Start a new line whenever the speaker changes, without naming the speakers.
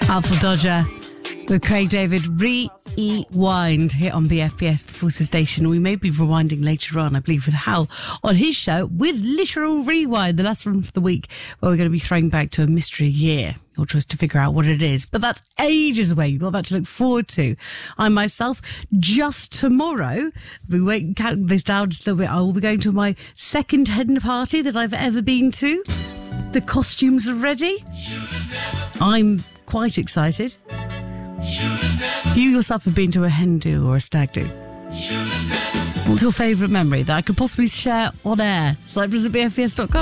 Alpha Dodger with Craig David, Rewind here on BFBS, the Forces Station. We may be rewinding later on, I believe, with Hal on his show with Literal Rewind, the last one for the week, where we're going to be throwing back to a mystery year. Your choice to figure out what it is. But that's ages away. You've got that to look forward to. I myself, just tomorrow, we won't count this down just a little bit, I will be going to my second hen party that I've ever been to. The costumes are ready. I'm quite excited. You yourself have been to a hen do or a stag do. What's your favourite memory that I could possibly share on air? Cyprus at BFBS.com.